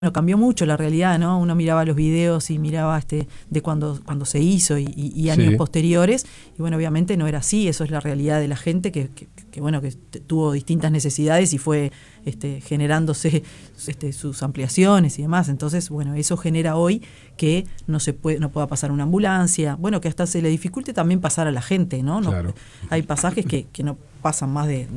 Bueno, cambió mucho la realidad, ¿no? Uno miraba los videos y miraba de cuando se hizo y años posteriores, y bueno, obviamente no era así. Eso es la realidad de la gente que tuvo distintas necesidades y fue generándose sus ampliaciones y demás. Entonces, bueno, eso genera hoy que no pueda pasar una ambulancia, bueno, que hasta se le dificulte también pasar a la gente, ¿no? Claro. Hay pasajes que no pasan más de